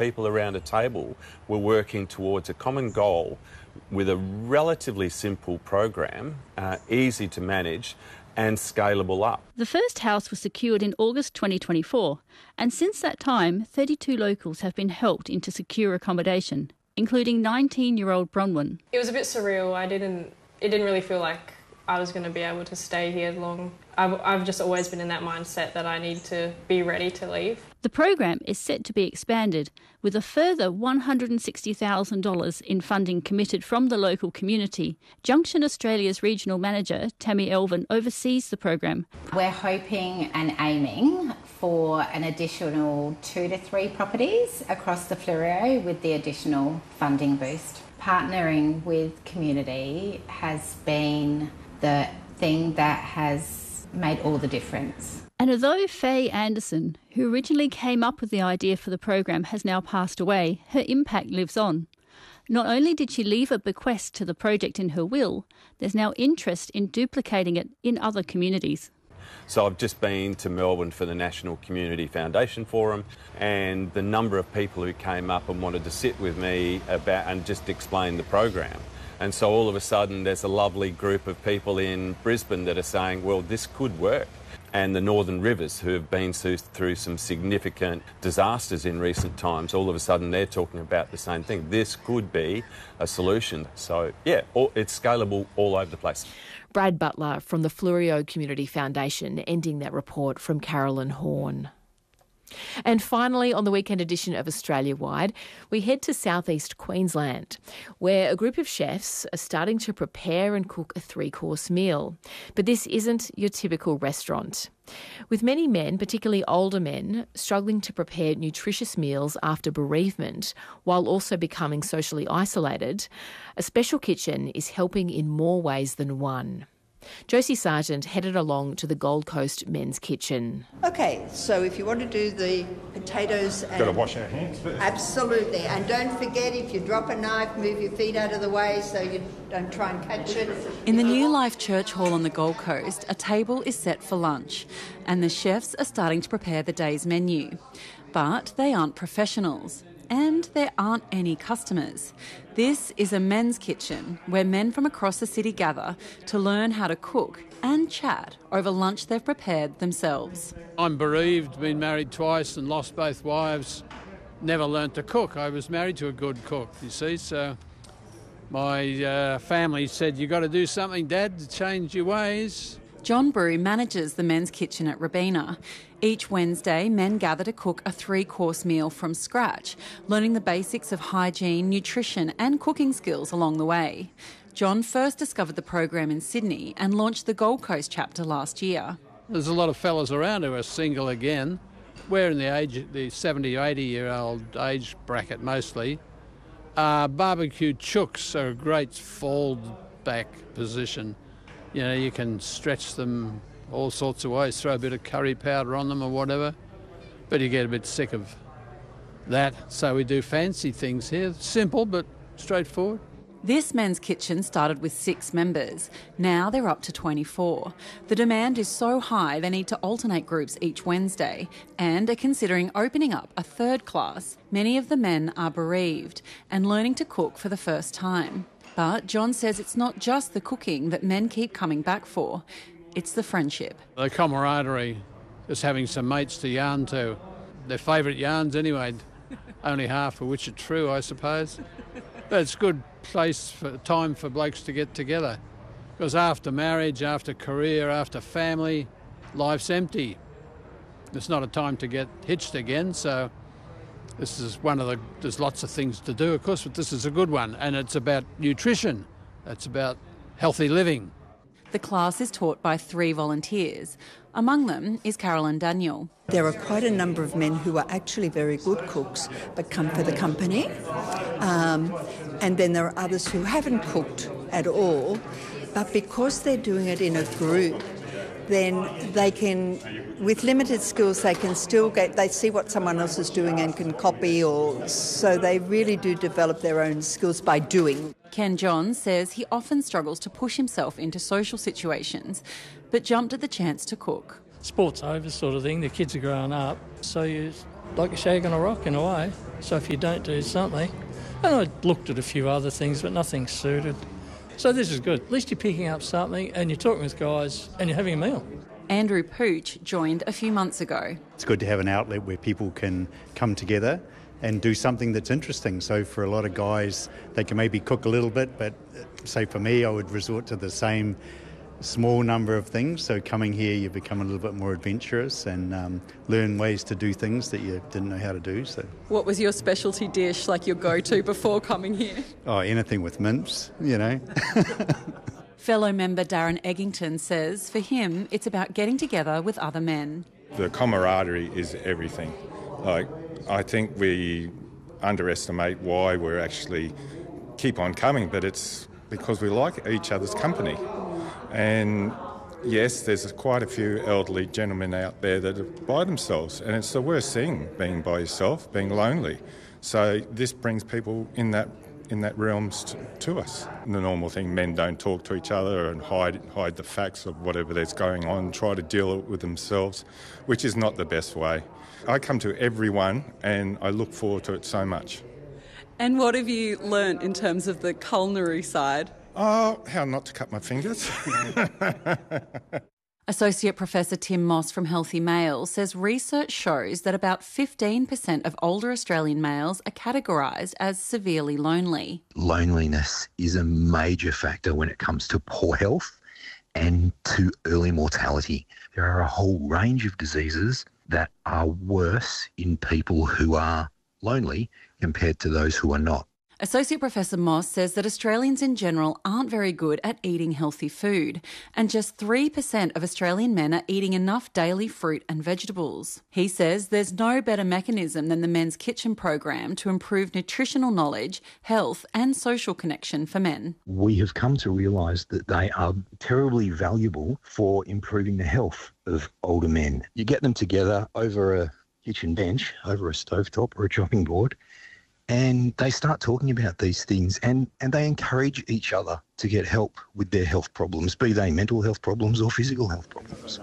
people around a table were working towards a common goal with a relatively simple program, easy to manage and scalable up. The first house was secured in August 2024, and since that time, 32 locals have been helped into secure accommodation, including 19-year-old Bronwyn. It was a bit surreal. It didn't really feel like I was going to be able to stay here long. I've just always been in that mindset that I need to be ready to leave. The program is set to be expanded, with a further $160,000 in funding committed from the local community. Junction Australia's regional manager, Tammy Elvin, oversees the program. We're hoping and aiming for an additional 2 to 3 properties across the Fleurieu with the additional funding boost. Partnering with community has been the thing that has made all the difference. And although Faye Anderson, who originally came up with the idea for the program, has now passed away, her impact lives on. Not only did she leave a bequest to the project in her will, there's now interest in duplicating it in other communities. So I've just been to Melbourne for the National Community Foundation Forum, and the number of people who came up and wanted to sit with me about and just explain the program. And so all of a sudden there's a lovely group of people in Brisbane that are saying, well, this could work. And the Northern Rivers, who have been through some significant disasters in recent times, all of a sudden they're talking about the same thing. This could be a solution. So, yeah, it's scalable all over the place. Brad Butler from the Fleurieu Community Foundation, ending that report from Carolyn Horn. And finally, on the weekend edition of Australia Wide, we head to southeast Queensland, where a group of chefs are starting to prepare and cook a 3-course meal. But this isn't your typical restaurant. With many men, particularly older men, struggling to prepare nutritious meals after bereavement while also becoming socially isolated, a special kitchen is helping in more ways than one. Josie Sargent headed along to the Gold Coast Men's Kitchen. Okay, so if you want to do the potatoes... Got to wash our hands first. Absolutely, and don't forget, if you drop a knife, move your feet out of the way so you don't try and catch it. In the New Life Church Hall on the Gold Coast, a table is set for lunch, and the chefs are starting to prepare the day's menu. But they aren't professionals. And there aren't any customers. This is a men's kitchen where men from across the city gather to learn how to cook and chat over lunch they've prepared themselves. I'm bereaved, been married twice and lost both wives. Never learnt to cook. I was married to a good cook, you see, so my family said, "You got to do something, Dad, to change your ways." John Brew manages the men's kitchen at Robina. Each Wednesday, men gather to cook a 3-course meal from scratch, learning the basics of hygiene, nutrition and cooking skills along the way. John first discovered the program in Sydney and launched the Gold Coast chapter last year. There's a lot of fellas around who are single again. We're in the 70 or 80-year-old age bracket mostly. Barbecue chooks are a great fold-back position. You know, you can stretch them all sorts of ways, throw a bit of curry powder on them or whatever, but you get a bit sick of that. So we do fancy things here, simple but straightforward. This men's kitchen started with 6 members. Now they're up to 24. The demand is so high they need to alternate groups each Wednesday and are considering opening up a 3rd class. Many of the men are bereaved and learning to cook for the first time. But John says it's not just the cooking that men keep coming back for, it's the friendship. The camaraderie, just having some mates to yarn to. Their favourite yarns anyway, only half of which are true, I suppose. But it's a good time for blokes to get together. Because after marriage, after career, after family, life's empty. It's not a time to get hitched again, so this is there's lots of things to do, of course, but this is a good one. And it's about nutrition. It's about healthy living. The class is taught by 3 volunteers. Among them is Carolyn Daniel. There are quite a number of men who are actually very good cooks but come for the company. And then there are others who haven't cooked at all, but because they're doing it in a group, then they can, with limited skills, they can still they see what someone else is doing and can copy, or so they really do develop their own skills by doing. Ken Johns says he often struggles to push himself into social situations, but jumped at the chance to cook. Sport's over sort of thing, the kids are growing up, so you like a shag on a rock in a way. So if you don't do something... And I looked at a few other things, but nothing suited. So this is good. At least you're picking up something and you're talking with guys and you're having a meal. Andrew Pooch joined a few months ago. It's good to have an outlet where people can come together and do something that's interesting. So for a lot of guys, they can maybe cook a little bit, but say for me, I would resort to the same small number of things. So coming here, you become a little bit more adventurous and learn ways to do things that you didn't know how to do. So, what was your specialty dish, like your go-to before coming here? Oh, anything with mince, you know. Fellow member Darren Eggington says for him, it's about getting together with other men. The camaraderie is everything. Like, I think we underestimate why we're actually keep on coming, but it's because we like each other's company. And yes, there's quite a few elderly gentlemen out there that are by themselves, and it's the worst thing, being by yourself, being lonely. So this brings people in that realms to us. The normal thing, men don't talk to each other and hide the facts of whatever that's going on, try to deal with themselves, which is not the best way. I come to everyone and I look forward to it so much. And what have you learnt in terms of the culinary side? Oh, how not to cut my fingers. Associate Professor Tim Moss from Healthy Male says research shows that about 15% of older Australian males are categorised as severely lonely. Loneliness is a major factor when it comes to poor health and to early mortality. There are a whole range of diseases that are worse in people who are lonely compared to those who are not. Associate Professor Moss says that Australians in general aren't very good at eating healthy food, and just 3% of Australian men are eating enough daily fruit and vegetables. He says there's no better mechanism than the Men's Kitchen program to improve nutritional knowledge, health and social connection for men. We have come to realise that they are terribly valuable for improving the health of older men. You get them together over a kitchen bench, over a stovetop or a chopping board, and they start talking about these things and they encourage each other to get help with their health problems, be they mental health problems or physical health problems.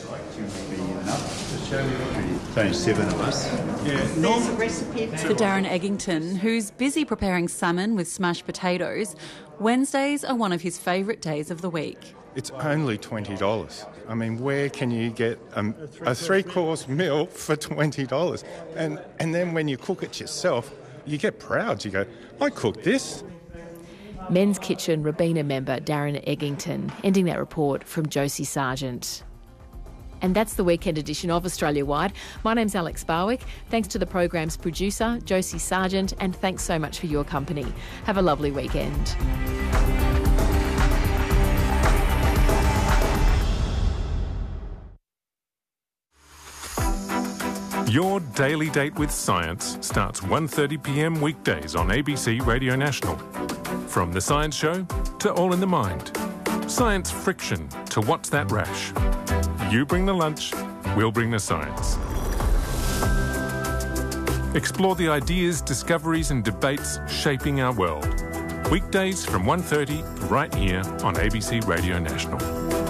There's 7 of us. There's a recipe For Darren Eggington, who's busy preparing salmon with smashed potatoes, Wednesdays are one of his favourite days of the week. It's only $20. I mean, where can you get a three-course meal for $20? And then when you cook it yourself, you get proud. You go, I cooked this. Men's Kitchen Robina member Darren Eggington, ending that report from Josie Sargent. And that's the weekend edition of Australia Wide. My name's Alex Barwick. Thanks to the program's producer, Josie Sargent, and thanks so much for your company. Have a lovely weekend. Your Daily Date with Science starts 1:30 p.m. weekdays on ABC Radio National. From The Science Show to All in the Mind. Science friction to What's That Rash? You bring the lunch, we'll bring the science. Explore the ideas, discoveries and debates shaping our world. Weekdays from 1:30 right here on ABC Radio National.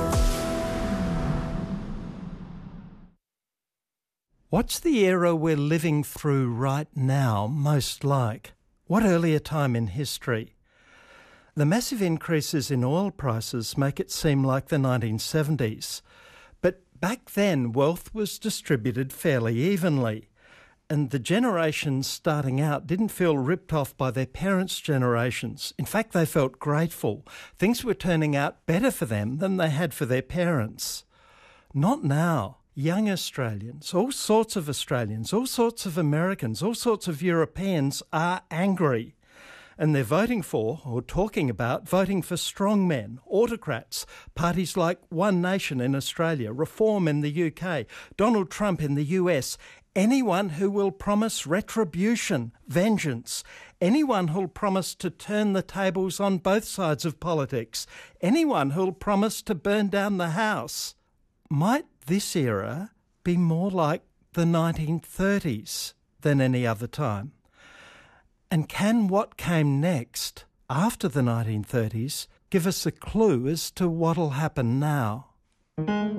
What's the era we're living through right now most like? What earlier time in history? The massive increases in oil prices make it seem like the 1970s. But back then, wealth was distributed fairly evenly, and the generations starting out didn't feel ripped off by their parents' generations. In fact, they felt grateful. Things were turning out better for them than they had for their parents. Not now. Young Australians, all sorts of Americans, all sorts of Europeans are angry. And they're voting for, or talking about, voting for strongmen, autocrats, parties like One Nation in Australia, Reform in the UK, Donald Trump in the US, anyone who will promise retribution, vengeance, anyone who'll promise to turn the tables on both sides of politics, anyone who'll promise to burn down the house. Might this era be more like the 1930s than any other time? And can what came next, after the 1930s, give us a clue as to what'll happen now?